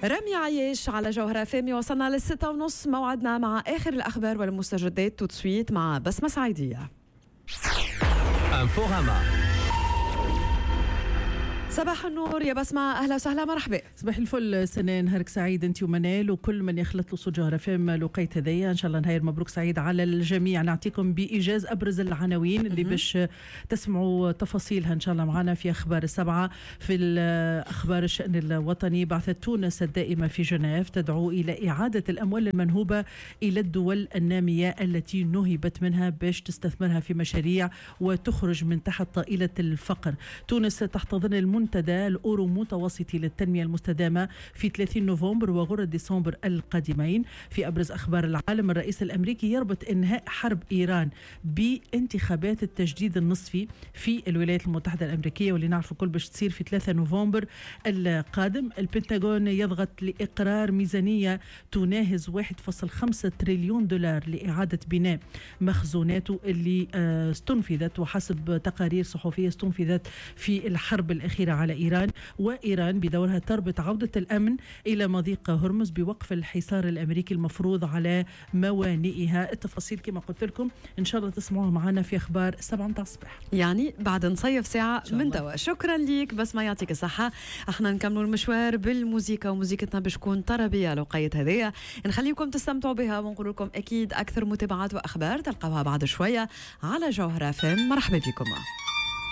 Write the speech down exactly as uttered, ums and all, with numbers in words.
رامي عياش على جوهرة فامي. وصلنا للستة ونص، موعدنا مع آخر الأخبار والمستجدات توتسويت مع بسمة سعيدية. انفوغاما. صباح النور يا بسمة، أهلا وسهلا، مرحبا. صباح الفل سنان، نهارك سعيد انت ومنال وكل من يخلط له صوت جوهرة فام لقيت هدية ان شاء الله. نهار مبروك سعيد على الجميع. نعطيكم بإيجاز أبرز العناوين اللي باش تسمعوا تفاصيلها ان شاء الله معنا في أخبار السبعة. في أخبار الشأن الوطني، بعثة تونس الدائمة في جنيف تدعو إلى إعادة الأموال المنهوبة إلى الدول النامية التي نهبت منها باش تستثمرها في مشاريع وتخرج من تحت طائلة الفقر. تونس تحتضن المنتدى الأورو متوسطي للتنمية المستدامة في ثلاثين نوفمبر وغرة ديسمبر القادمين. في أبرز أخبار العالم، الرئيس الأمريكي يربط إنهاء حرب إيران بانتخابات التجديد النصفي في الولايات المتحدة الأمريكية، واللي نعرف الكل باش تصير في ثلاثة نوفمبر القادم. البنتاغون يضغط لإقرار ميزانية تناهز واحد فاصلة خمسة تريليون دولار لإعادة بناء مخزوناته اللي استنفذت وحسب تقارير صحفية استنفذت في الحرب الأخيرة على إيران. وإيران بدورها تربط عودة الأمن إلى مضيق هرمز بوقف الحصار الأمريكي المفروض على موانئها. التفاصيل كما قلت لكم إن شاء الله تسمعوها معنا في أخبار سبعة متاع الصباح، يعني بعد نصيف ساعة من توا. شكرا ليك بس ما يعطيك الصحة. احنا نكملوا المشوار بالموسيقى، وموسيقتنا باش تكون طربية لقيت هذية نخليكم تستمتعوا بها، ونقول لكم أكيد أكثر متابعات وأخبار تلقاوها بعد شوية على جوهرة فام. مرحبا بكم.